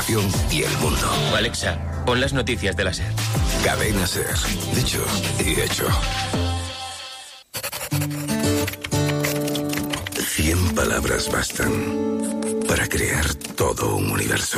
información y el mundo. Alexa, pon las noticias de la SER. Cadena SER. Dicho y hecho. 100 palabras bastan para crear todo un universo.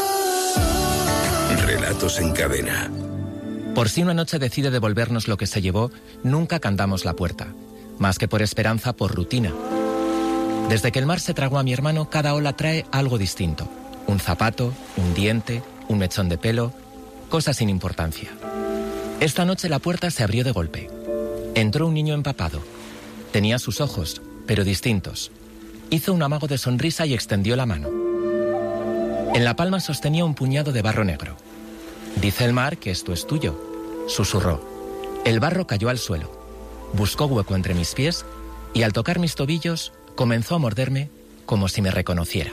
Relatos en cadena. Por si una noche decide devolvernos lo que se llevó, nunca cantamos la puerta. Más que por esperanza, por rutina. Desde que el mar se tragó a mi hermano, cada ola trae algo distinto. Un zapato, un diente, un mechón de pelo, cosas sin importancia. Esta noche la puerta se abrió de golpe. Entró un niño empapado. Tenía sus ojos, pero distintos. Hizo un amago de sonrisa y extendió la mano. En la palma sostenía un puñado de barro negro. «Dice el mar que esto es tuyo», susurró. El barro cayó al suelo. Buscó hueco entre mis pies y al tocar mis tobillos comenzó a morderme como si me reconociera.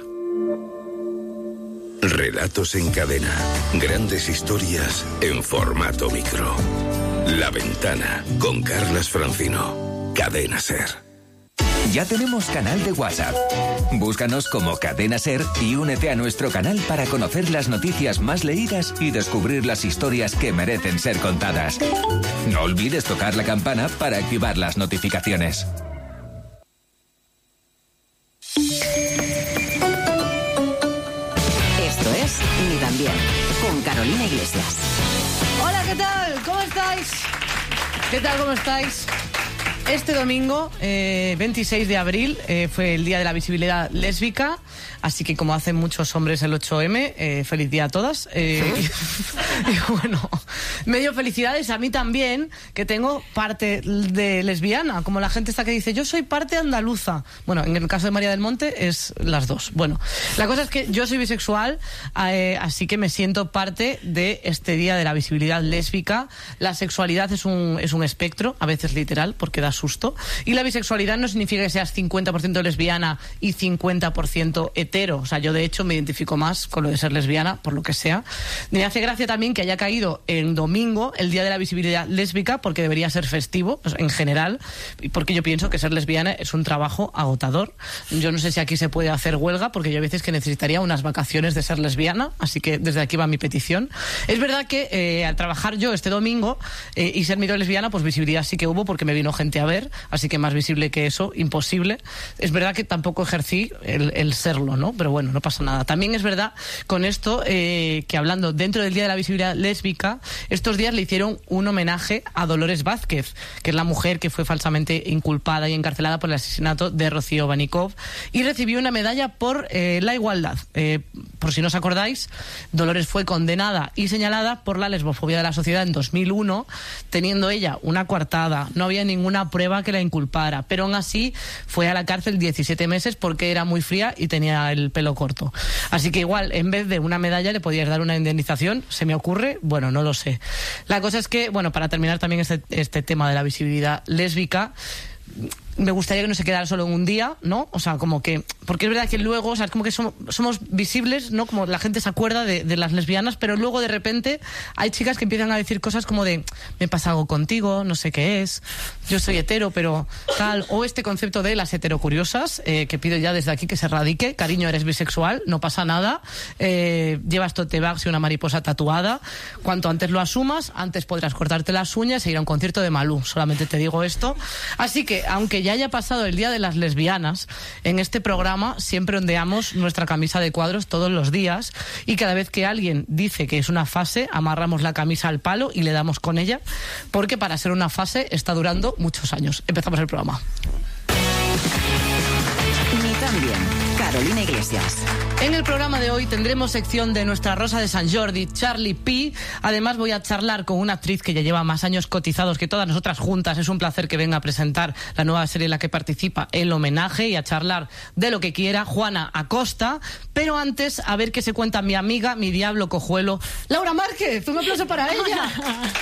Relatos en cadena. Grandes historias en formato micro. La Ventana con Carlas Francino. Cadena SER. Ya tenemos canal de WhatsApp. Búscanos como Cadena SER y únete a nuestro canal para conocer las noticias más leídas y descubrir las historias que merecen ser contadas. No olvides tocar la campana para activar las notificaciones. Esto es Ni tan bien, con Carolina Iglesias. Hola, ¿qué tal? ¿Cómo estáis? ¿Qué tal? ¿Cómo estáis? Este domingo, 26 de abril, fue el Día de la Visibilidad Lésbica, así que como hacen muchos hombres el 8M, feliz día a todas. Y bueno, medio felicidades a mí también, que tengo parte de lesbiana, como la gente está que dice, yo soy parte andaluza. Bueno, en el caso de María del Monte es las dos. Bueno, la cosa es que yo soy bisexual, así que me siento parte de este Día de la Visibilidad Lésbica. La sexualidad es un espectro, a veces literal, porque da susto. Y la bisexualidad no significa que seas 50% lesbiana y 50% hetero. O sea, yo de hecho me identifico más con lo de ser lesbiana, por lo que sea. Me hace gracia también que haya caído en domingo el Día de la Visibilidad Lésbica, porque debería ser festivo, pues, en general, porque yo pienso que ser lesbiana es un trabajo agotador. Yo no sé si aquí se puede hacer huelga, porque yo a veces que necesitaría unas vacaciones de ser lesbiana, así que desde aquí va mi petición. Es verdad que al trabajar yo este domingo y ser medio lesbiana, pues visibilidad sí que hubo, porque me vino gente a ver, así que más visible que eso, imposible. Es verdad que tampoco ejercí el serlo, ¿no? Pero bueno, no pasa nada. También es verdad con esto que hablando dentro del Día de la Visibilidad Lésbica, estos días le hicieron un homenaje a Dolores Vázquez, que es la mujer que fue falsamente inculpada y encarcelada por el asesinato de Rocío Banikov, y recibió una medalla por la igualdad. Por si no os acordáis, Dolores fue condenada y señalada por la lesbofobia de la sociedad en 2001, teniendo ella una coartada. No había ninguna prueba que la inculpara, pero aún así fue a la cárcel 17 meses porque era muy fría y tenía el pelo corto. Así que igual, en vez de una medalla le podías dar una indemnización, se me ocurre, bueno, no lo sé. La cosa es que, bueno, para terminar también este tema de la visibilidad lésbica, me gustaría que no se quedara solo en un día, ¿no? O sea, como que... Porque es verdad que luego, o sea, es como que somos visibles, ¿no? Como la gente se acuerda de las lesbianas, pero luego de repente hay chicas que empiezan a decir cosas como de me pasa algo contigo, no sé qué es, yo soy hetero, pero tal... O este concepto de las heterocuriosas, que pido ya desde aquí que se radique. Cariño, eres bisexual, no pasa nada. Llevas tote bags y una mariposa tatuada. Cuanto antes lo asumas, antes podrás cortarte las uñas e ir a un concierto de Malú. Solamente te digo esto. Así que, aunque ya haya pasado el Día de las Lesbianas, en este programa siempre ondeamos nuestra camisa de cuadros todos los días, y cada vez que alguien dice que es una fase, amarramos la camisa al palo y le damos con ella, porque para ser una fase está durando muchos años. Empezamos el programa. Ni tan bien, Carolina Iglesias. En el programa de hoy tendremos sección de nuestra Rosa de Sant Jordi, Charlie P. Además voy a charlar con una actriz que ya lleva más años cotizados que todas nosotras juntas. Es un placer que venga a presentar la nueva serie en la que participa, El Homenaje, y a charlar de lo que quiera, Juana Acosta. Pero antes, a ver qué se cuenta mi amiga, mi diablo cojuelo, Laura Márquez. Un aplauso para ella.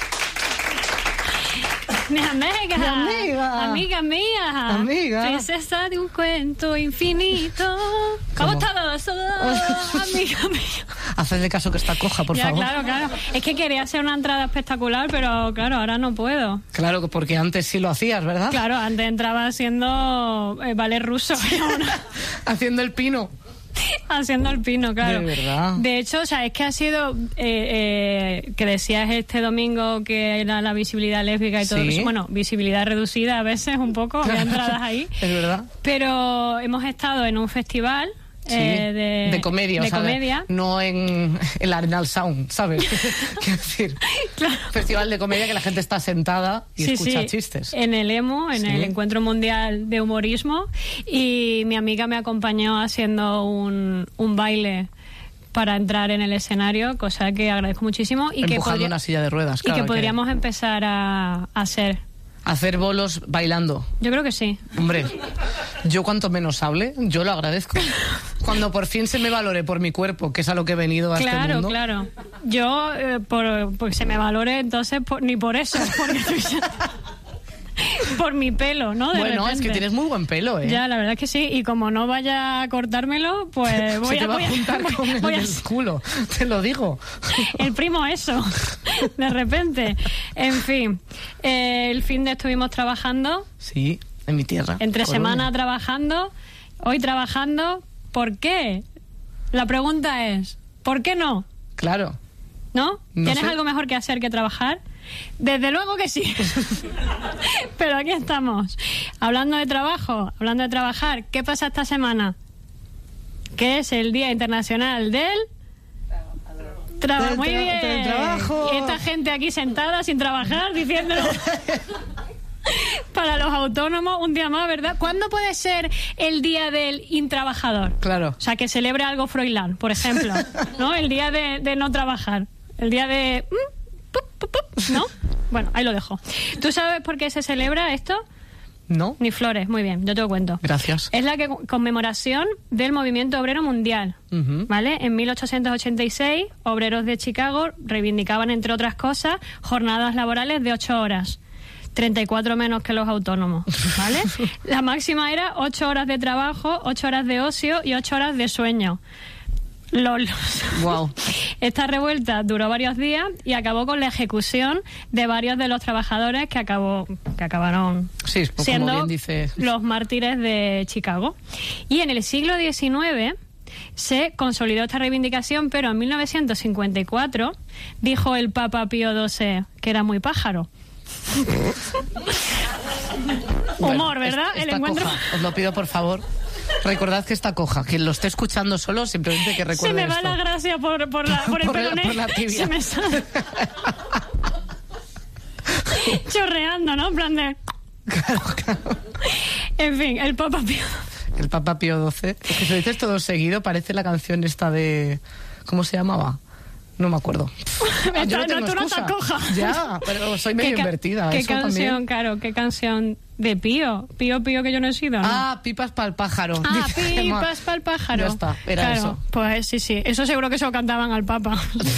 Mi amiga. Mi amiga. Amiga mía. Amiga. Princesa de un cuento infinito. ¿Cómo estás? Amiga mía. Hacedle caso que está coja, por favor. Claro. Es que quería hacer una entrada espectacular, pero claro, ahora no puedo. Claro, porque antes sí lo hacías, ¿verdad? Claro, antes entraba haciendo ballet ruso. Haciendo el pino. Haciendo el pino, claro. De verdad. De hecho, o sea, es que ha sido que decías este domingo que era la visibilidad lésbica y todo Sí. eso. Bueno, visibilidad reducida a veces un poco, había entradas ahí. Es verdad. Pero hemos estado en un festival Sí, de comedia, de o sea, comedia. no en el Arenal Sound, ¿sabes? Quiero decir, Claro. festival de comedia que la gente está sentada y Sí, escucha sí, chistes. en el EMU, en Sí. el Encuentro Mundial de Humorismo, y mi amiga me acompañó haciendo un baile para entrar en el escenario, cosa que agradezco muchísimo y Empujando una silla de ruedas, claro. y que podríamos empezar a hacer. Hacer bolos bailando. Yo creo que sí. Hombre, yo cuanto menos hable, yo lo agradezco. Cuando por fin se me valore por mi cuerpo, que es a lo que he venido a este Claro, mundo. claro. Yo, porque se me valore, entonces, ni por eso, porque por mi pelo, ¿no? De Bueno, es repente. que tienes muy buen pelo, ¿eh? Ya, la verdad es que sí. Y como no vaya a cortármelo, pues voy se te va a juntar con el voy a- del culo, te lo digo. el primo eso, de repente. En fin, el fin de estuvimos trabajando, Sí, en mi tierra. entre Coruña. semana trabajando, hoy trabajando. ¿Por qué? La pregunta es, ¿por qué no? Claro. ¿No? No ¿Tienes sé. algo mejor que hacer que trabajar? Desde luego que sí. Pero aquí estamos. Hablando de trabajo, hablando de trabajar, ¿qué pasa esta semana? Que es el Día Internacional del Trabajo. Del Muy bien. del trabajo. Y esta gente aquí sentada sin trabajar, diciéndolo. Para los autónomos, un día más, ¿verdad? ¿Cuándo puede ser el Día del Intrabajador? Claro. O sea, que celebre algo Froilán, por ejemplo, ¿no? El día de no trabajar. El día de... ¿no? Bueno, ahí lo dejo. ¿Tú sabes por qué se celebra esto? ¿No? Ni flores, muy bien, yo te lo cuento. Gracias. Es la conmemoración del movimiento obrero mundial, Ujú. ¿vale? En 1886, obreros de Chicago reivindicaban, entre otras cosas, jornadas laborales de 8 horas. 34 menos que los autónomos, ¿vale? La máxima era 8 horas de trabajo, 8 horas de ocio y 8 horas de sueño. Wow. Esta revuelta duró varios días y acabó con la ejecución de varios de los trabajadores que acabaron Sí, como siendo bien dice. los mártires de Chicago. Y en el siglo XIX se consolidó esta reivindicación, pero en 1954 dijo el Papa Pío XII que era muy pájaro. Humor, ¿verdad? El Está encuentro... coja. Os lo pido, por favor. Recordad que está coja. Quien lo esté escuchando solo, simplemente que Se recuerde me va esto. la gracia por el peroné. por la tibia. Se me sale. Chorreando, ¿no? En plan de... Claro, claro. En fin, el Papa Pío... El Papa Pío XII. Es que si lo dices todo seguido, parece la canción esta de... ¿Cómo se llamaba? No me acuerdo. Ah, yo No, tengo tú no excusa. te cojas. Ya, pero soy medio invertida. ¿Qué eso canción, también. claro, qué canción de Pío? Pío que yo no he sido, ¿no? Ah, pipas para el pájaro. Ah, Dice Gemma. pipas para el pájaro. Ya está, era claro, eso. Pues sí, eso seguro que se lo cantaban al Papa.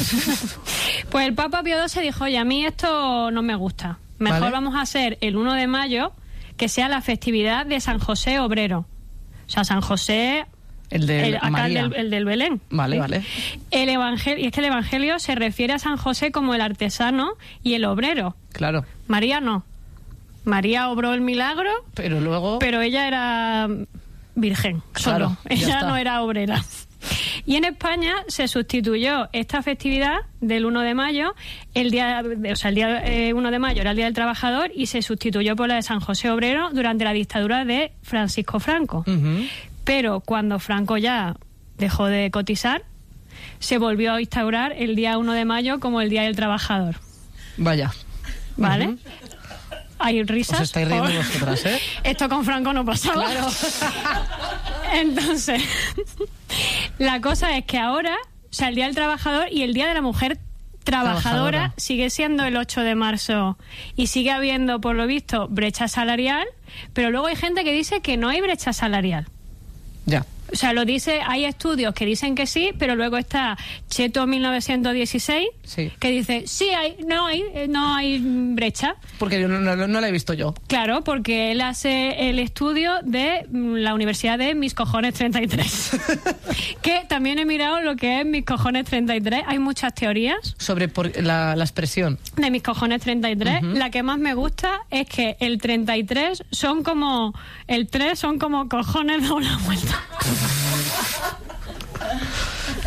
Pues el Papa Pío XII dijo, oye, a mí esto no me gusta. Mejor Vale. vamos a hacer el 1 de mayo que sea la festividad de San José Obrero. O sea, San José... El de acá María. el del Belén. Vale, ¿sí? vale. El evangelio, y es que el Evangelio se refiere a San José como el artesano y el obrero. Claro. María no. María obró el milagro, Pero luego... pero ella era virgen, solo. Claro, ya Ella está. no era obrera. Y en España se sustituyó esta festividad del 1 de mayo, el día 1 de mayo era el Día del Trabajador y se sustituyó por la de San José Obrero durante la dictadura de Francisco Franco. Ujú. Pero cuando Franco ya dejó de cotizar, se volvió a instaurar el día 1 de mayo como el Día del Trabajador. Vaya. ¿Vale? Ujú. Hay risas. Os estáis riendo vosotras, ¿eh? Esto con Franco no pasaba. Claro. Entonces, la cosa es que ahora, o sea, el Día del Trabajador y el Día de la Mujer Trabajadora sigue siendo el 8 de marzo y sigue habiendo, por lo visto, brecha salarial, pero luego hay gente que dice que no hay brecha salarial. Ya. O sea, lo dice, hay estudios que dicen que sí, pero luego está Cheto 1916 Sí. que dice, sí no hay brecha. Porque yo no la he visto yo. Claro, porque él hace el estudio de la Universidad de Mis Cojones 33. Que también he mirado lo que es Mis Cojones 33. Hay muchas teorías Sobre la expresión. de Mis Cojones 33. La que más me gusta es que el 33 son como... El 3 son como cojones de una vuelta.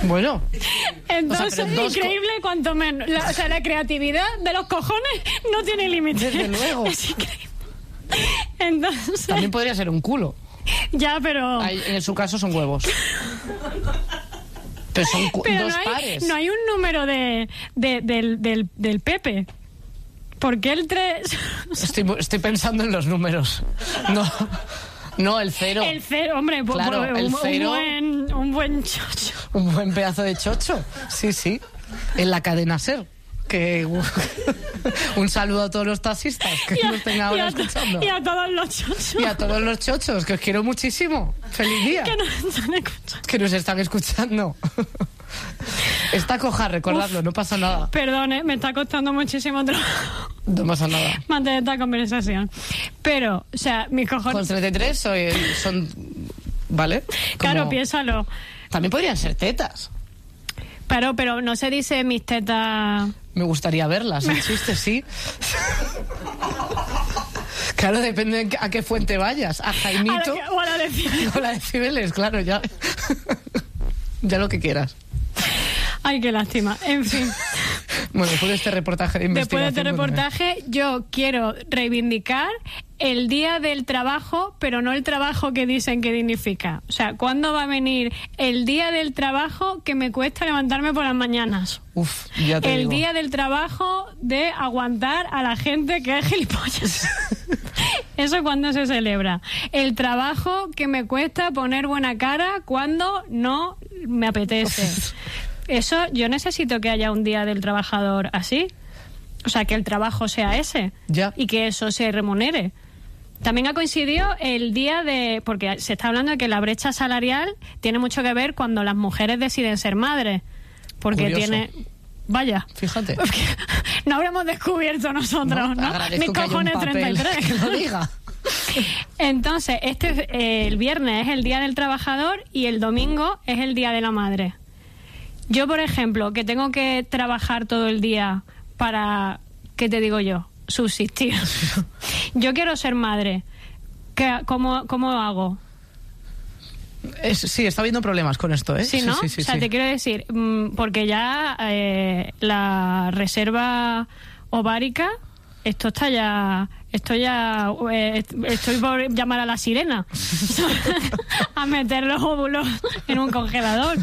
Bueno. Entonces, pero dos increíble cuanto menos. La creatividad de los cojones no tiene límite. Desde luego. Es increíble. Entonces... También podría ser un culo. Ya, pero... En su caso son huevos. Pero son pero dos pares. No hay un número del Pepe. ¿Por qué el 3? Estoy pensando en los números. No, el 0. El 0, hombre, claro, el 0. Un buen chocho. Un buen pedazo de chocho. Sí. En la cadena SER. Que un saludo a todos los taxistas que nos estén ahora escuchando. Y a todos los chochos. Y a todos los chochos, que os quiero muchísimo. ¡Feliz día! Que nos están escuchando. Que nos están escuchando. Está coja, recordadlo, no pasa nada. Perdón, me está costando muchísimo trabajo. No pasa nada. Mantener esta conversación. Pero, o sea, mis cojones... Con 33 son... ¿Vale? Claro, piénsalo. También podrían ser tetas. Pero no se dice mis tetas... Me gustaría verlas, el chiste sí. Claro, depende a qué fuente vayas. A Jaimito. O a la de Cibeles. O la de Cibeles, claro, ya. Ya lo que quieras. Ay, qué lástima. En fin. Bueno, después de este reportaje de investigación... Después de este reportaje, yo quiero reivindicar el día del trabajo, pero no el trabajo que dicen que dignifica. O sea, ¿cuándo va a venir el día del trabajo que me cuesta levantarme por las mañanas? Uf, ya te digo. El día del trabajo de aguantar a la gente que es gilipollas. ¿Eso cuándo se celebra? El trabajo que me cuesta poner buena cara cuando no me apetece. Eso, yo necesito que haya un día del trabajador así. O sea, que el trabajo sea ese. Ya. Y que eso se remunere. También ha coincidido el día de... Porque se está hablando de que la brecha salarial tiene mucho que ver cuando las mujeres deciden ser madres. Porque Curioso. Tiene... Vaya. Fíjate. No habremos descubierto nosotros, ¿no? Agradezco Mis que haya un cojones papel 33. que lo diga. Entonces, el viernes es el Día del Trabajador y el domingo es el Día de la Madre. Yo, por ejemplo, que tengo que trabajar todo el día para, ¿qué te digo yo? Subsistir. Yo quiero ser madre. ¿Cómo hago? Sí, está habiendo problemas con esto, ¿eh? Sí, ¿no? Sí, o sea, te quiero decir, porque ya la reserva ovárica, estoy por llamar a la sirena a meter los óvulos en un congelador.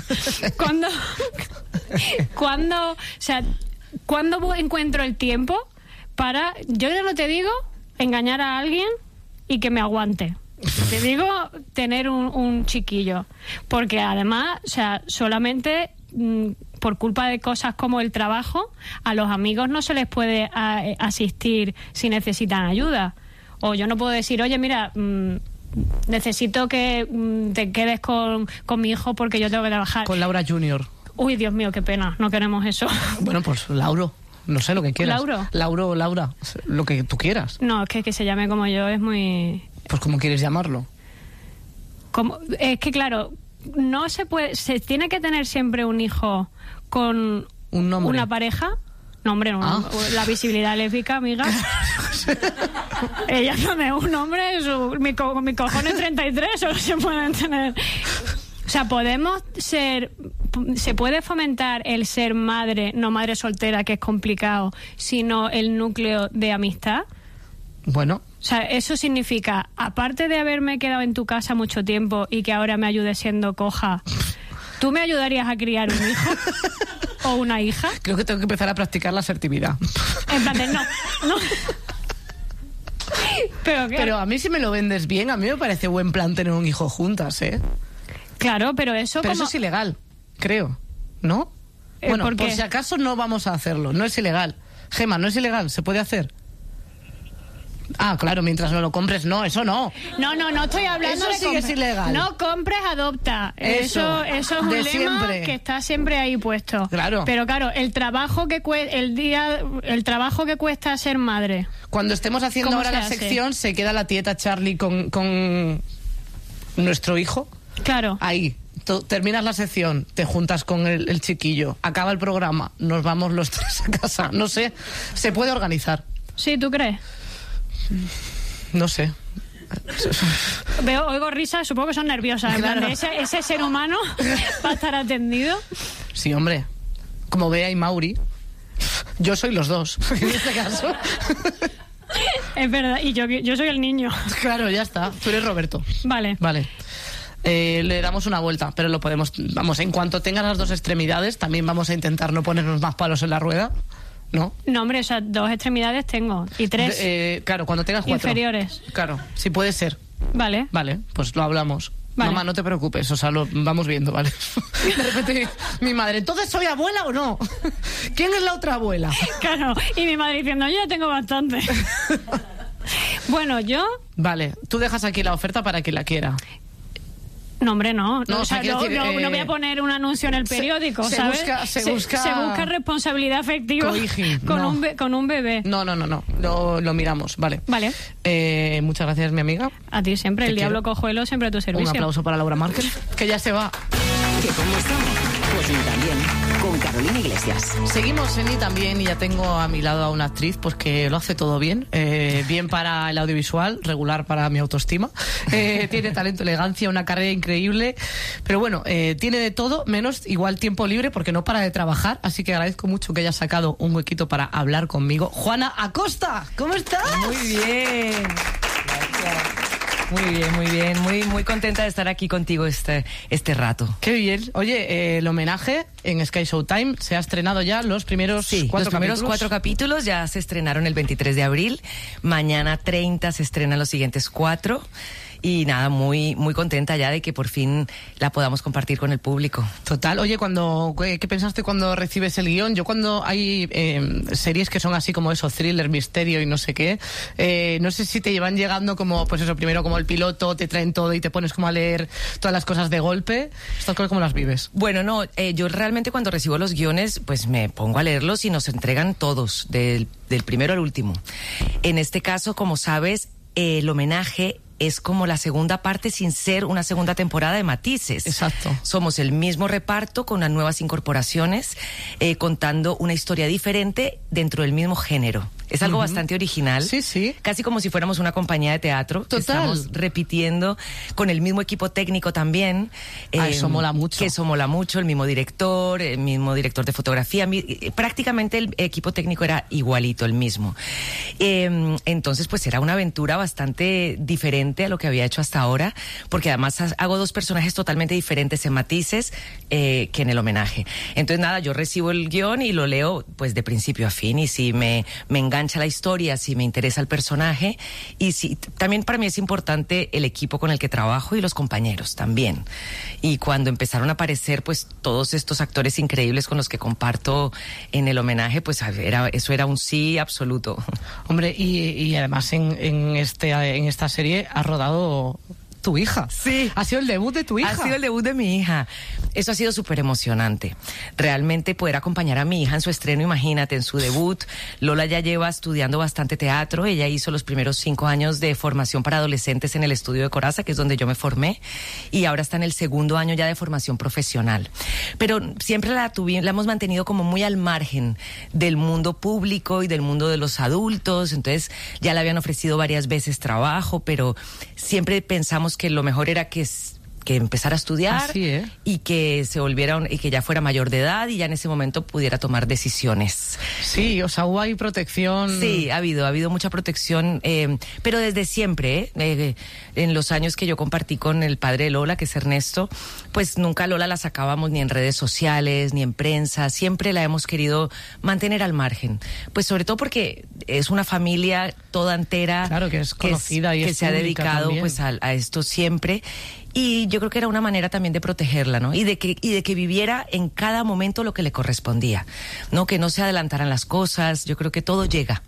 ¿Cuándo encuentro el tiempo para, yo ya no te digo, engañar a alguien y que me aguante? Te digo, tener un chiquillo. Porque además, o sea, solamente por culpa de cosas como el trabajo, a los amigos no se les puede asistir si necesitan ayuda. O yo no puedo decir, oye, mira, necesito que te quedes con mi hijo porque yo tengo que trabajar. Con Laura Junior. Uy, Dios mío, qué pena, no queremos eso. Bueno, pues Lauro. No sé lo que quieras. ¿Lauro? Laura, lo que tú quieras. No, es que se llame como yo es muy... Pues como quieres llamarlo. Es que claro, no se puede... ¿Se tiene que tener siempre un hijo con un nombre, una pareja? No, hombre, no. Ah. La visibilidad lésbica, amiga. Ella no es un hombre, mi cojones 33 solo se pueden tener... O sea, se puede fomentar el ser madre, no madre soltera, que es complicado, sino el núcleo de amistad. Bueno. O sea, eso significa, aparte de haberme quedado en tu casa mucho tiempo y que ahora me ayudes siendo coja, ¿tú me ayudarías a criar un hijo o una hija? Creo que tengo que empezar a practicar la asertividad. En plan de, no. Pero a mí si me lo vendes bien, a mí me parece buen plan tener un hijo juntas, ¿eh? Claro, pero eso eso es ilegal, creo, ¿no? Bueno, por si acaso no vamos a hacerlo, no es ilegal. Gema, no es ilegal, se puede hacer. Ah, claro, mientras no lo compres, no, eso no. No estoy hablando de... Eso sí que es ilegal. No compres, adopta. Eso es un lema siempre. Que está siempre ahí puesto. Claro. Pero claro, el trabajo que cuesta ser madre. Cuando estemos haciendo ahora la sección, se queda la tieta Charlie con nuestro hijo. Claro. Ahí. Terminas la sección, te juntas con el chiquillo, acaba el programa, nos vamos los tres a casa. No sé, se puede organizar. Sí, ¿tú crees? No sé. Oigo risas, supongo que son nerviosas. En plan de ese ser humano va a estar atendido. Sí, hombre. Como Bea y Mauri, yo soy los dos, en este caso. Es verdad, y yo soy el niño. Claro, ya está. Tú eres Roberto. Vale. Le damos una vuelta, pero lo podemos... Vamos, en cuanto tenga las dos extremidades, también vamos a intentar no ponernos más palos en la rueda, ¿no? No, hombre, o sea, 2 extremidades tengo, y 3 claro, cuando tengas 4. inferiores. Claro, sí puede ser. Vale. Vale, pues lo hablamos. Vale. Mamá, no te preocupes, o sea, lo vamos viendo, ¿vale? De repente, mi madre, ¿entonces soy abuela o no? ¿Quién es la otra abuela? Claro, y mi madre diciendo, yo ya tengo bastante. Bueno, yo... Vale, tú dejas aquí la oferta para quien la quiera. No, hombre, no. No, O sea, quiero decir, no voy a poner un anuncio en el periódico, ¿sabes? Se busca responsabilidad afectiva con un bebé. No. Lo miramos, vale. Vale. Muchas gracias, mi amiga. A ti siempre, el diablo cojuelo, siempre a tu servicio. Un aplauso para Laura Márquez, que ya se va. ¿Que cómo estamos? Pues ni tan bien. Con Carolina Iglesias. Seguimos en Y también, y ya tengo a mi lado a una actriz pues que lo hace todo bien. Bien para el audiovisual, regular para mi autoestima. Tiene talento, elegancia, una carrera increíble. Pero bueno, tiene de todo, menos igual tiempo libre porque no para de trabajar. Así que agradezco mucho que haya sacado un huequito para hablar conmigo. Juana Acosta, ¿cómo estás? Muy bien. Gracias. Muy bien. Muy contenta de estar aquí contigo este rato. Qué bien. Oye, el homenaje en Sky Showtime se ha estrenado ya los primeros 4 capítulos ya se estrenaron el 23 de abril. Mañana 30 se estrenan los siguientes 4. Y nada, muy contenta ya de que por fin la podamos compartir con el público. Total. Oye, ¿qué pensaste cuando recibes el guión? Yo cuando hay series que son así como eso, thriller, misterio y no sé qué, no sé si te llevan llegando como, pues eso, primero como el piloto, te traen todo y te pones como a leer todas las cosas de golpe. ¿Estas cosas cómo las vives? Bueno, no, yo realmente cuando recibo los guiones, pues me pongo a leerlos y nos entregan todos, del primero al último. En este caso, como sabes, el homenaje es como la segunda parte sin ser una segunda temporada de Matices. Exacto. Somos el mismo reparto con las nuevas incorporaciones, contando una historia diferente dentro del mismo género. Es algo bastante original. Sí. Casi como si fuéramos una compañía de teatro. Total. Estamos repitiendo con el mismo equipo técnico también. Eso mola mucho. Que eso mola mucho, el mismo director de fotografía. Prácticamente el equipo técnico era igualito, el mismo. Entonces, pues era una aventura bastante diferente a lo que había hecho hasta ahora, porque además hago 2 personajes totalmente diferentes en Matices que en el homenaje. Entonces, nada, yo recibo el guión y lo leo pues de principio a fin, y si me engancha la historia, si me interesa el personaje, y si también para mí es importante el equipo con el que trabajo y los compañeros también. Y cuando empezaron a aparecer pues todos estos actores increíbles con los que comparto en el homenaje, pues eso era un sí absoluto. Hombre, y además en esta serie ha rodado tu hija. Sí. Ha sido el debut de tu hija. Ha sido el debut de mi hija. Eso ha sido súper emocionante. Realmente poder acompañar a mi hija en su estreno, imagínate, en su debut. Lola ya lleva estudiando bastante teatro. Ella hizo los primeros 5 años de formación para adolescentes en el estudio de Corazza, que es donde yo me formé. Y ahora está en el 2º año ya de formación profesional. Pero siempre la hemos mantenido como muy al margen del mundo público y del mundo de los adultos. Entonces ya le habían ofrecido varias veces trabajo, pero siempre pensamos que lo mejor era que empezara a estudiar. Así, y que se volviera y que ya fuera mayor de edad y ya en ese momento pudiera tomar decisiones. Sí, o sea, hubo ahí protección. Sí, ha habido mucha protección, pero desde siempre, en los años que yo compartí con el padre de Lola, que es Ernesto, pues nunca Lola la sacábamos ni en redes sociales, ni en prensa, siempre la hemos querido mantener al margen, pues sobre todo porque es una familia toda entera. Claro, que es conocida y que es se ha dedicado también, pues a esto siempre. Y yo creo que era una manera también de protegerla, ¿no? Y de que viviera en cada momento lo que le correspondía, ¿no? Que no se adelantaran las cosas. Yo creo que todo llega.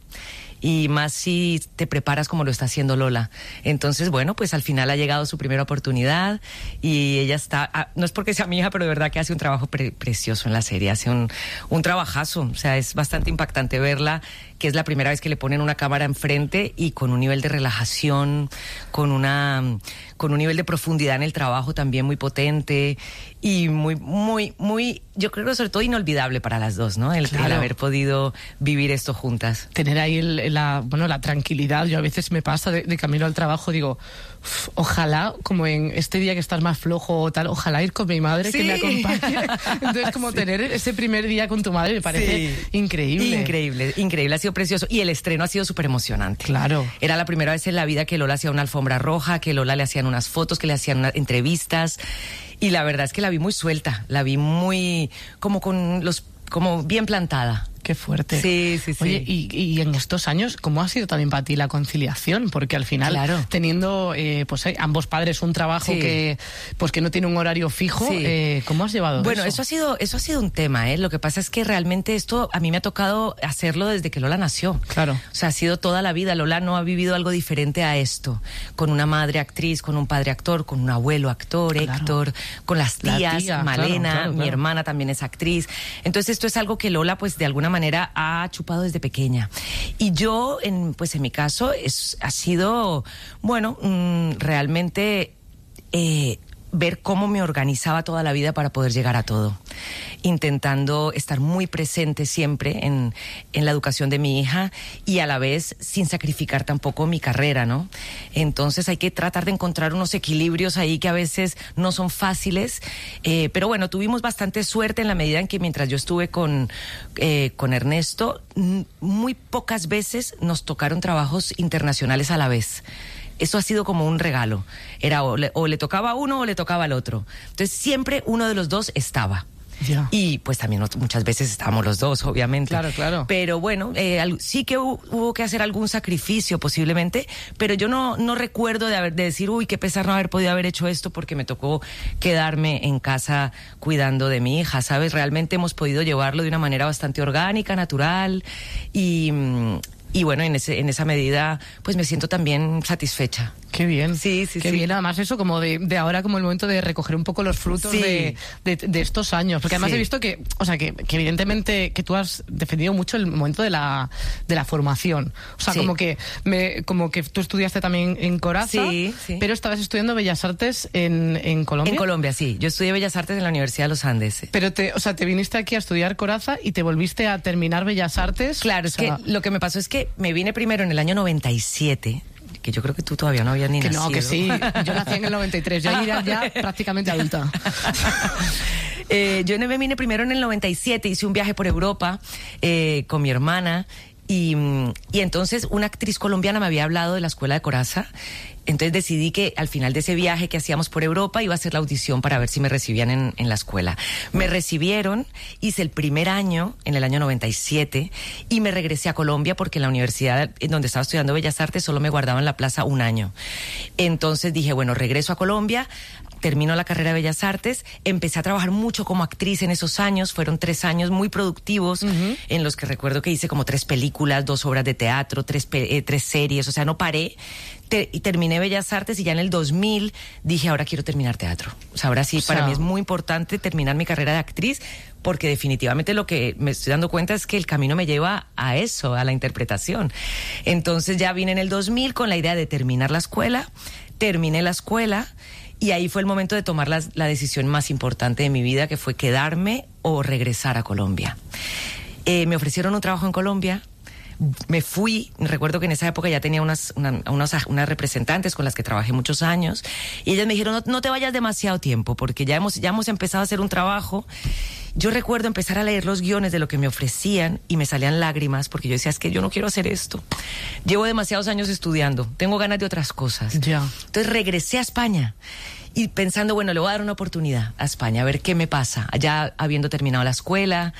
Y más si te preparas como lo está haciendo Lola. Entonces, bueno, pues al final ha llegado su primera oportunidad y ella está, no es porque sea mi hija, pero de verdad que hace un trabajo precioso en la serie, hace un trabajazo. O sea, es bastante impactante verla, que es la primera vez que le ponen una cámara enfrente y con un nivel de relajación, con un nivel de profundidad en el trabajo también muy potente y muy, yo creo que sobre todo inolvidable para las dos, ¿no? El haber podido vivir esto juntas. Tener ahí el la tranquilidad. Yo a veces me pasa de camino al trabajo, digo, ojalá, como en este día que estás más flojo o tal, ojalá ir con mi madre, que me acompañe. Entonces, como tener ese primer día con tu madre me parece increíble. Increíble, ha sido precioso. Y el estreno ha sido súper emocionante. Claro. Era la primera vez en la vida que Lola hacía una alfombra roja, que Lola le hacían unas fotos, que le hacían unas entrevistas. Y la verdad es que la vi muy suelta, la vi muy como bien plantada. Qué fuerte. Sí. Oye, y en estos años, ¿cómo ha sido también para ti la conciliación? Porque al final, teniendo ambos padres un trabajo que no tiene un horario fijo, ¿cómo has llevado Bueno, eso? Eso ha sido un tema, ¿eh? Lo que pasa es que realmente esto a mí me ha tocado hacerlo desde que Lola nació. Claro. O sea, ha sido toda la vida. Lola no ha vivido algo diferente a esto. Con una madre actriz, con un padre actor, con un abuelo actor, Héctor, con las tías, Malena, mi hermana también es actriz. Entonces esto es algo que Lola, pues de alguna manera ha chupado desde pequeña. Y yo, en mi caso, ha sido, realmente ver cómo me organizaba toda la vida para poder llegar a todo. Intentando estar muy presente siempre en la educación de mi hija y a la vez sin sacrificar tampoco mi carrera, ¿no? Entonces hay que tratar de encontrar unos equilibrios ahí que a veces no son fáciles, pero bueno, tuvimos bastante suerte en la medida en que mientras yo estuve con Ernesto, muy pocas veces nos tocaron trabajos internacionales a la vez. Eso ha sido como un regalo. Era o le tocaba a uno o le tocaba al otro. Entonces siempre uno de los dos estaba. Ya. Y pues también muchas veces estábamos los dos, obviamente. Claro. Pero bueno, sí que hubo que hacer algún sacrificio posiblemente, pero yo no recuerdo de decir, uy, qué pesar no haber podido haber hecho esto porque me tocó quedarme en casa cuidando de mi hija, ¿sabes? Realmente hemos podido llevarlo de una manera bastante orgánica, natural y bueno, en esa medida pues me siento también satisfecha. Qué bien. Sí. Qué bien, además eso como de ahora como el momento de recoger un poco los frutos de estos años. Porque además he visto que evidentemente que tú has defendido mucho el momento de la formación. O sea, como que tú estudiaste también en Corazza, pero estabas estudiando Bellas Artes en Colombia. En Colombia, sí. Yo estudié Bellas Artes en la Universidad de los Andes. Pero te viniste aquí a estudiar Corazza y te volviste a terminar Bellas Artes. Claro, que lo que me pasó es que me vine primero en el año 97, que yo creo que tú todavía no habías ni nacido. No, que sí. Yo nací en el 93, yo era ya prácticamente adulta. Yo me vine primero en el 97, hice un viaje por Europa con mi hermana y entonces una actriz colombiana me había hablado de la escuela de Corazza. Entonces decidí que al final de ese viaje que hacíamos por Europa iba a hacer la audición para ver si me recibían en la escuela. Me recibieron, hice el primer año, en el año 97, y me regresé a Colombia porque en la universidad en donde estaba estudiando Bellas Artes solo me guardaban la plaza un año. Entonces dije, bueno, regreso a Colombia, termino la carrera de Bellas Artes, empecé a trabajar mucho como actriz en esos años, fueron 3 años muy productivos, en los que recuerdo que hice como 3 películas, 2 obras de teatro, 3 series, o sea, no paré. Y terminé Bellas Artes y ya en el 2000 dije, ahora quiero terminar teatro. O sea, ahora sí, para mí es muy importante terminar mi carrera de actriz porque definitivamente lo que me estoy dando cuenta es que el camino me lleva a eso, a la interpretación. Entonces ya vine en el 2000 con la idea de terminar la escuela, terminé la escuela y ahí fue el momento de tomar la decisión más importante de mi vida, que fue quedarme o regresar a Colombia. Me ofrecieron un trabajo en Colombia. Me fui, recuerdo que en esa época ya tenía unas representantes con las que trabajé muchos años y ellas me dijeron, no te vayas demasiado tiempo porque ya hemos empezado a hacer un trabajo. Yo recuerdo empezar a leer los guiones de lo que me ofrecían y me salían lágrimas porque yo decía, es que yo no quiero hacer esto. Llevo demasiados años estudiando, tengo ganas de otras cosas. Ya. Entonces regresé a España y pensando, bueno, le voy a dar una oportunidad a España, a ver qué me pasa, ya habiendo terminado la escuela.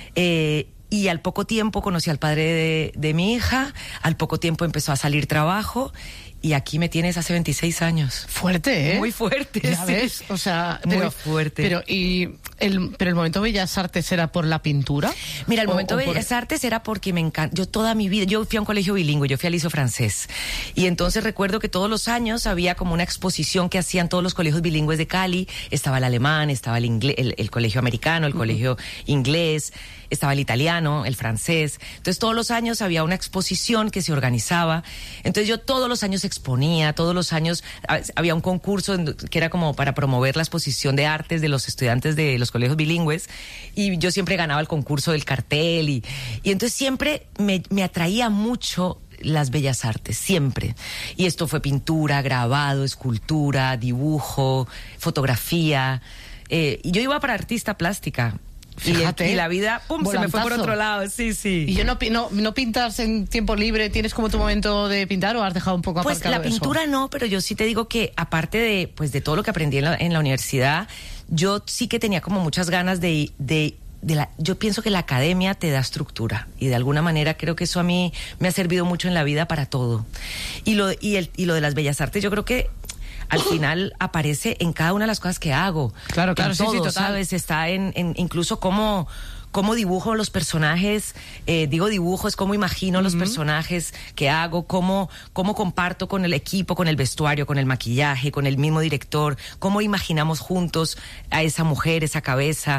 Y al poco tiempo conocí al padre de mi hija, al poco tiempo empezó a salir trabajo y aquí me tienes hace 26 años. Fuerte, ¿eh? Muy fuerte, ya sí. ves, o sea... Muy fuerte. Pero el momento Bellas Artes era por la pintura. Mira, el momento Bellas Artes era porque me encanta. Yo toda mi vida, yo fui a un colegio bilingüe, yo fui al Liceo Francés. Y entonces recuerdo que todos los años había como una exposición que hacían todos los colegios bilingües de Cali. Estaba el alemán, estaba el colegio americano, el colegio inglés. estaba el italiano, el francés. Entonces todos los años había una exposición que se organizaba. Entonces yo todos los años exponía, todos los años había un concurso que era como para promover la exposición de artes de los estudiantes de los colegios bilingües, y yo siempre ganaba el concurso del cartel, y entonces siempre me atraía mucho las bellas artes, siempre. Y esto fue pintura, grabado, escultura, dibujo, fotografía. Y yo iba para artista plástica. Fíjate, y la vida, ¡pum!, se me fue por otro lado. Sí, sí. ¿Y no pintas en tiempo libre? ¿Tienes como tu momento de pintar o has dejado un poco aparcado Pues la pintura eso? No, pero yo sí te digo que aparte de todo lo que aprendí en la universidad, yo sí que tenía como muchas ganas yo pienso que la academia te da estructura, y de alguna manera creo que eso a mí me ha servido mucho en la vida para todo. Y lo de las bellas artes, yo creo que al final aparece en cada una de las cosas que hago. Claro, en sí, todo, sí, total. ¿sabes? Está en incluso cómo dibujo los personajes, digo dibujo, es cómo imagino los personajes que hago, cómo comparto con el equipo, con el vestuario, con el maquillaje, con el mismo director, cómo imaginamos juntos a esa mujer, esa cabeza.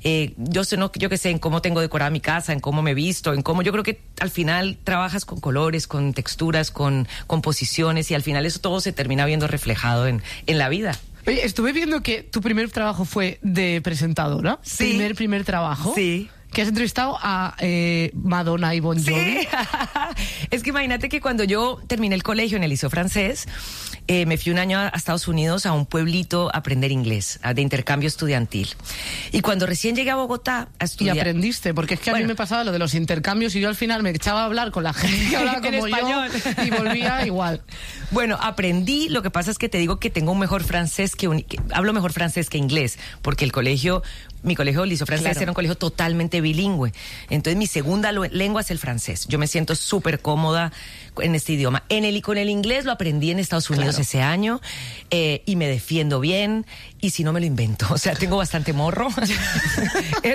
Yo qué sé, en cómo tengo decorada mi casa, en cómo me visto, yo creo que al final trabajas con colores, con texturas, con composiciones, y al final eso todo se termina viendo reflejado en la vida. Oye, estuve viendo que tu primer trabajo fue de presentadora. Sí. Primer trabajo. Sí. Que has entrevistado a Madonna y Bon Jovi. Sí. Es que imagínate que cuando yo terminé el colegio en el Liceo Francés, me fui un año a Estados Unidos, a un pueblito, a aprender inglés, de intercambio estudiantil. Y cuando recién llegué a Bogotá a estudiar... Y aprendiste, porque es que a mí me pasaba lo de los intercambios y yo al final me echaba a hablar con la gente que hablaba como yo y volvía igual. Bueno, aprendí, lo que pasa es que te digo que tengo un mejor francés hablo mejor francés que inglés, porque mi colegio Liceo Francés, claro, era un colegio totalmente bilingüe. Entonces mi segunda lengua es el francés. Yo me siento súper cómoda en este idioma. Con el inglés lo aprendí en Estados Unidos, claro, ese año, y me defiendo bien, y si no me lo invento. O sea, tengo bastante morro. He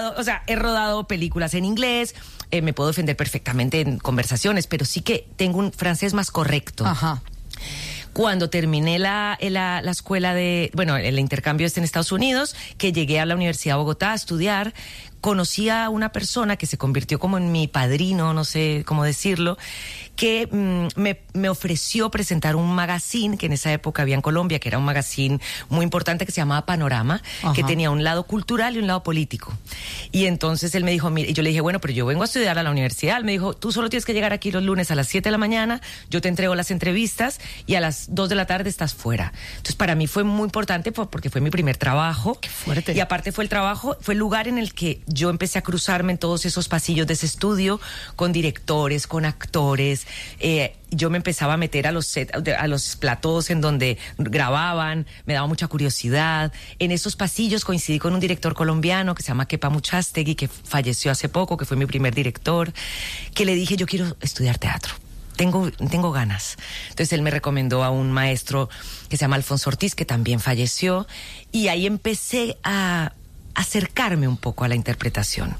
rodado películas en inglés, me puedo defender perfectamente en conversaciones, pero sí que tengo un francés más correcto. Ajá. Cuando terminé la escuela el intercambio en Estados Unidos, que llegué a la Universidad de Bogotá a estudiar, conocí a una persona que se convirtió como en mi padrino, no sé cómo decirlo, que me ofreció presentar un magazine que en esa época había en Colombia, que era un magazine muy importante que se llamaba Panorama, ajá, que tenía un lado cultural y un lado político. Y entonces él me dijo, mira, y yo le dije, bueno, pero yo vengo a estudiar a la universidad. Él me dijo, tú solo tienes que llegar aquí los lunes a las 7 de la mañana, yo te entrego las entrevistas y a las 2 de la tarde estás fuera. Entonces para mí fue muy importante porque fue mi primer trabajo. Qué fuerte. Y aparte fue el lugar en el que yo empecé a cruzarme en todos esos pasillos de ese estudio con directores, con actores. Yo me empezaba a meter a los platós en donde grababan, me daba mucha curiosidad. En esos pasillos coincidí con un director colombiano que se llama Kepa Muchastegui, que falleció hace poco, que fue mi primer director, que le dije, yo quiero estudiar teatro. Tengo ganas. Entonces él me recomendó a un maestro que se llama Alfonso Ortiz, que también falleció, y ahí empecé a acercarme un poco a la interpretación.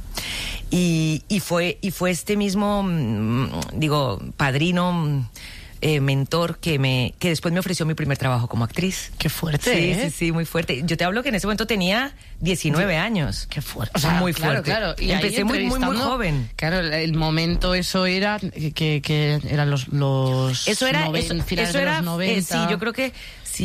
Y fue este mismo, padrino, mentor que después me ofreció mi primer trabajo como actriz. Qué fuerte, Sí, muy fuerte. Yo te hablo que en ese momento tenía 19 años. Qué fuerte. O sea, muy fuerte. Claro. Y empecé muy joven. Claro, el momento eso era que eran los eso era finales de los 90. Sí, yo creo que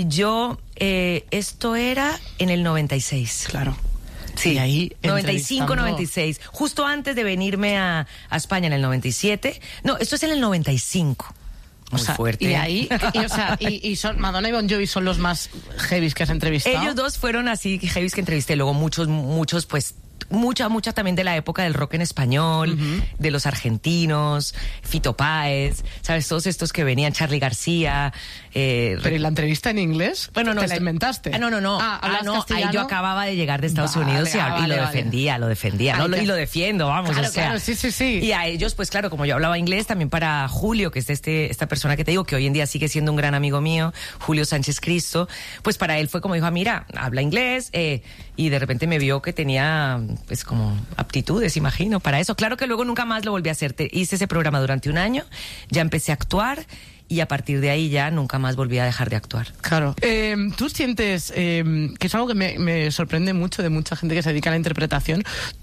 esto era en el 96. Claro. Sí, y ahí 95, 96. Justo antes de venirme a España en el 97. No, esto es en el 95. Muy fuerte. Y ahí, son Madonna y Bon Jovi son los más heavies que has entrevistado. Ellos dos fueron así heavies que entrevisté. Luego muchos, pues, mucha también de la época del rock en español, de los argentinos, Fito Páez, ¿sabes? Todos estos que venían, Charly García. ¿Pero en la entrevista en inglés? Bueno, no. ¿Te la inventaste? No. No. Ahí yo acababa de llegar de Estados Unidos y lo defendía. Y lo defiendo, vamos. Claro, claro, sí. Y a ellos, pues claro, como yo hablaba inglés, también para Julio, que es esta persona que te digo, que hoy en día sigue siendo un gran amigo mío, Julio Sánchez Cristo, pues para él fue como dijo, mira, habla inglés, y de repente me vio que tenía, pues como aptitudes, imagino, para eso. Claro que luego nunca más lo volví a hacer. Hice ese programa durante un año, ya empecé a actuar, y a partir de ahí ya nunca más volví a dejar de actuar. Claro. Tú sientes, que es algo que me sorprende mucho de mucha gente que se dedica a la interpretación,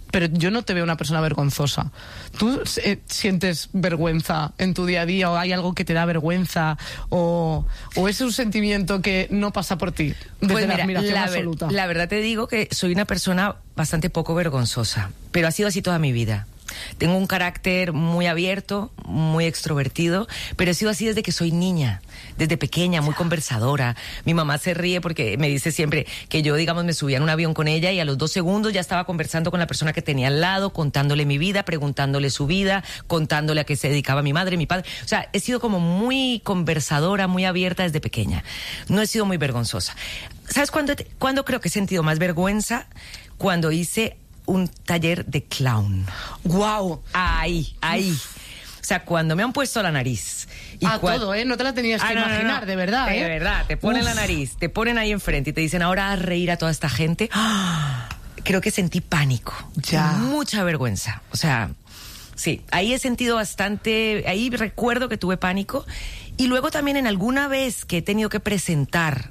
pero yo no te veo una persona vergonzosa. ¿Tú sientes vergüenza en tu día a día, o hay algo que te da vergüenza, o es un sentimiento que no pasa por ti desde Pues mira, la admiración absoluta? La verdad te digo que soy una persona bastante poco vergonzosa, pero ha sido así toda mi vida. Tengo un carácter muy abierto, muy extrovertido, pero he sido así desde que soy niña, desde pequeña, muy conversadora. Mi mamá se ríe porque me dice siempre que yo, digamos, me subía en un avión con ella y a los 2 segundos ya estaba conversando con la persona que tenía al lado, contándole mi vida, preguntándole su vida, contándole a qué se dedicaba mi madre, mi padre. O sea, he sido como muy conversadora, muy abierta desde pequeña. No he sido muy vergonzosa. ¿Sabes cuándo creo que he sentido más vergüenza? Cuando hice un taller de clown. ¡Guau! Ahí. O sea, cuando me han puesto la nariz. Todo, ¿eh? No te la tenías que imaginar, de verdad, ¿eh? De verdad, te ponen la nariz, te ponen ahí enfrente y te dicen, ahora haz reír a toda esta gente. ¡Ah! Creo que sentí pánico. Ya. Mucha vergüenza. O sea, sí, ahí he sentido bastante, ahí recuerdo que tuve pánico. Y luego también en alguna vez que he tenido que presenté,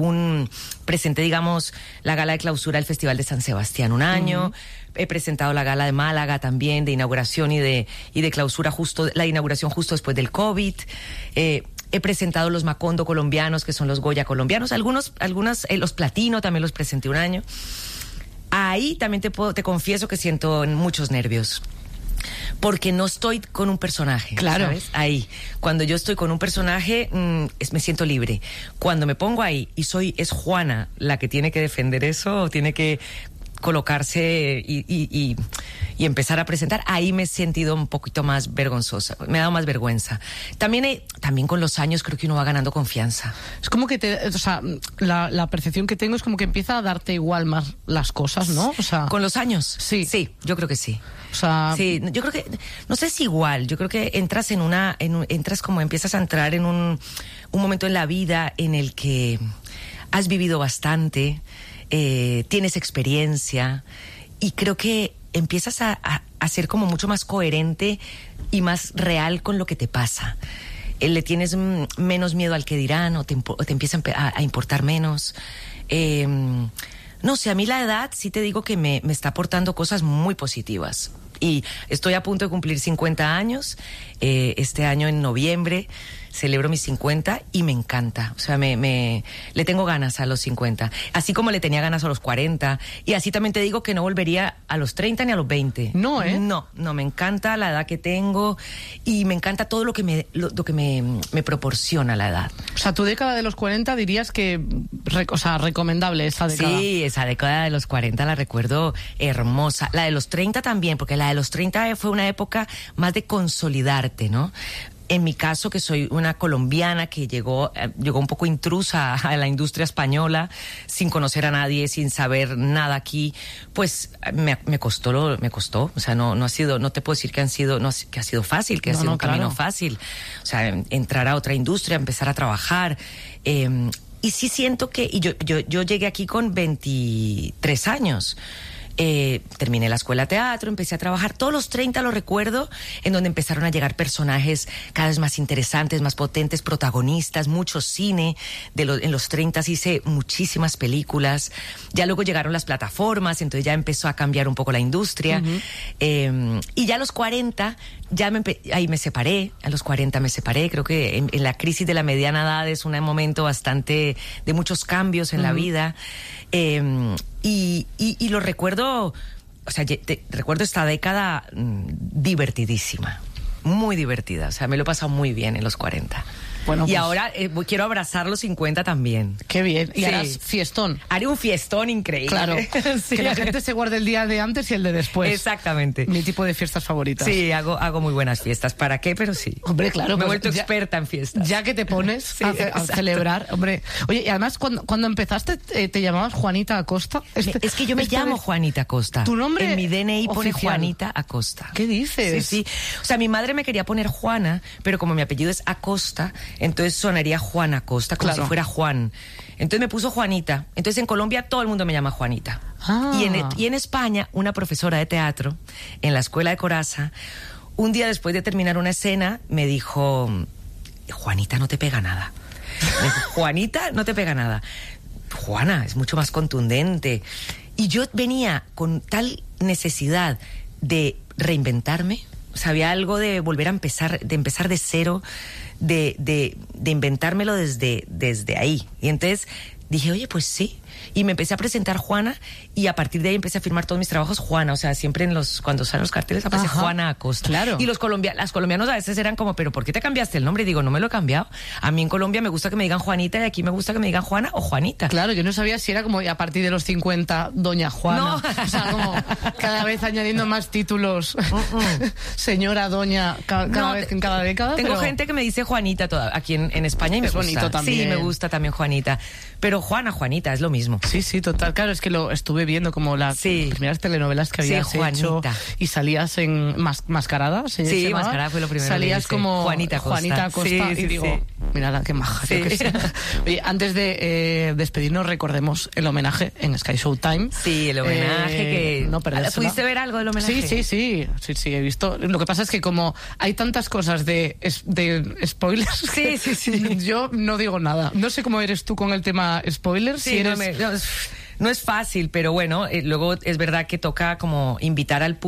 digamos, la gala de clausura del Festival de San Sebastián un año. He presentado la gala de Málaga también, de inauguración y de clausura la inauguración justo después del COVID. He presentado los Macondo colombianos, que son los Goya colombianos. Los Platino también los presenté un año. Ahí también te confieso que siento muchos nervios. Porque no estoy con un personaje, claro. ¿sabes? Ahí. Cuando yo estoy con un personaje, me siento libre. Cuando me pongo ahí y es Juana la que tiene que defender eso, tiene que colocarse y empezar a presentar, ahí me he sentido un poquito más vergonzosa, me ha dado más vergüenza. También con los años creo que uno va ganando confianza. Es como que la percepción que tengo es como que empieza a darte igual más las cosas, ¿no? O sea, ¿con los años? Sí, yo creo que sí. O sea, sí, yo creo que, no sé si igual, yo creo que empiezas a entrar en un momento en la vida en el que has vivido bastante, tienes experiencia, y creo que empiezas a ser como mucho más coherente y más real con lo que te pasa. Le tienes menos miedo al que dirán, o te empieza a importar menos. No sé, a mí la edad sí te digo que me está aportando cosas muy positivas. Y estoy a punto de cumplir 50 años. Este año en noviembre celebro mis 50 y me encanta. O sea, le tengo ganas a los 50. Así como le tenía ganas a los 40. Y así también te digo que no volvería a los 30 ni a los 20. No, ¿eh? No, me encanta la edad que tengo y me encanta todo lo que me proporciona la edad. O sea, tu década de los 40 dirías que, recomendable esa década. Sí, esa década de los 40 la recuerdo hermosa. La de los 30 también, porque la de los 30 fue una época más de consolidarte, ¿no? En mi caso, que soy una colombiana que llegó un poco intrusa a la industria española, sin conocer a nadie, sin saber nada aquí, pues me costó. O sea, no te puedo decir que ha sido fácil, que ha sido un camino fácil. O sea, entrar a otra industria, empezar a trabajar. Y sí siento que yo llegué aquí con 23 años. Terminé la escuela de teatro, empecé a trabajar. Todos los 30 lo recuerdo, en donde empezaron a llegar personajes cada vez más interesantes, más potentes, protagonistas, mucho cine. En los 30 hice muchísimas películas. Ya luego llegaron las plataformas, entonces ya empezó a cambiar un poco la industria. Y ya a los 40, ahí me separé. A los 40 me separé. Creo que en la crisis de la mediana edad es un momento bastante de muchos cambios en la vida. Y lo recuerdo, o sea, recuerdo esta década divertidísima, muy divertida. O sea, me lo he pasado muy bien en los 40. Bueno, y ahora quiero abrazar los 50 también. Qué bien. Y harás fiestón. Haré un fiestón increíble. Claro. Sí. Que la gente se guarde el día de antes y el de después. Exactamente. Mi tipo de fiestas favoritas. Sí, hago muy buenas fiestas. ¿Para qué? Pero sí. Hombre, claro. Me he vuelto experta en fiestas. Ya que te pones a celebrar. Hombre. Oye, y además cuando empezaste te llamabas Juanita Acosta. Es que yo me llamo Juanita Acosta. ¿Tu nombre? En mi DNI oficial pone Juanita Acosta. ¿Qué dices? Sí. O sea, mi madre me quería poner Juana, pero como mi apellido es Acosta, entonces sonaría Juan Acosta, como si fuera Juan. Entonces me puso Juanita. Entonces en Colombia todo el mundo me llama Juanita. Y en España, una profesora de teatro en la escuela de Corazza, un día después de terminar una escena, me dijo: Juanita no te pega nada. Me dijo, Juanita no te pega nada. Juana es mucho más contundente. Y yo venía con tal necesidad de reinventarme, o sea, había algo de volver a empezar de cero, de inventármelo desde ahí. Y entonces dije, oye, pues sí. Y me empecé a presentar Juana, y a partir de ahí empecé a firmar todos mis trabajos Juana. O sea, siempre cuando salen los carteles aparece Juana Acosta. Claro. Y las colombianos a veces eran como, ¿pero por qué te cambiaste el nombre? Y digo, no me lo he cambiado. A mí en Colombia me gusta que me digan Juanita, y aquí me gusta que me digan Juana o Juanita. Claro, yo no sabía si era como a partir de los 50, Doña Juana. No. O sea, como cada vez añadiendo más títulos. Señora, Doña, cada vez en cada década. Tengo gente que me dice Juanita aquí en España, y me es gusta. bonito también. Sí, me gusta también Juanita. Pero Juanita, es lo mismo. Sí, total. Claro, es que lo estuve viendo como las primeras telenovelas que habías hecho, y salías en Mascarada. Sí, Mascarada fue lo primero. Salías como Juanita Acosta. Sí, y digo, mira qué maja. Sí. Oye, antes de despedirnos, recordemos el homenaje en Sky Showtime. Sí, el homenaje que... No perdérsela. ¿Pudiste ver algo del homenaje? Sí, he visto. Lo que pasa es que como hay tantas cosas de spoilers, sí. Yo no digo nada. No sé cómo eres tú con el tema spoilers. Sí, no es fácil, pero bueno, luego es verdad que toca como invitar al público